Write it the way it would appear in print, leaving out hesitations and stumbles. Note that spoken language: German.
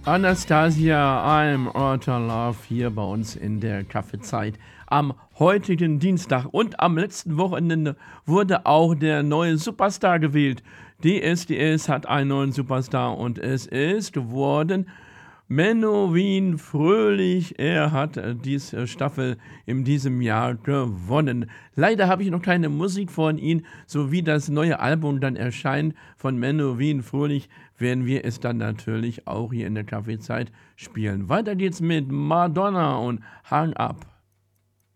Anastasia, I'm Outer Love hier bei uns in der Kaffeezeit am heutigen Dienstag. Und am letzten Wochenende wurde auch der neue Superstar gewählt. DSDS hat einen neuen Superstar und es ist geworden Menowin Fröhlich. Er hat diese Staffel in diesem Jahr gewonnen. Leider habe ich noch keine Musik von ihm, so wie das neue Album dann erscheint von Menowin Fröhlich, werden wir es dann natürlich auch hier in der Kaffeezeit spielen. Weiter geht's mit Madonna und Hang Up.